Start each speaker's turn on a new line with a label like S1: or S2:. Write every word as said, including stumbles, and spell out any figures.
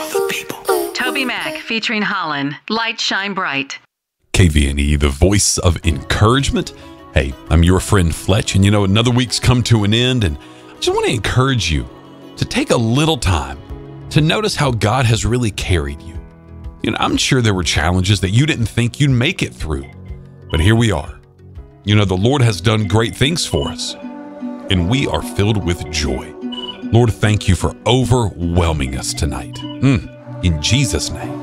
S1: the people.
S2: Toby Mac featuring Holland, Light Shine Bright.
S1: K V N E, the voice of encouragement. Hey, I'm your friend Fletch, and you know, another week's come to an end, and I just want to encourage you to take a little time to notice how God has really carried you. You know, I'm sure there were challenges that you didn't think you'd make it through, but here we are. You know, the Lord has done great things for us, and we are filled with joy. Lord, thank you for overwhelming us tonight. Mm, in Jesus' name.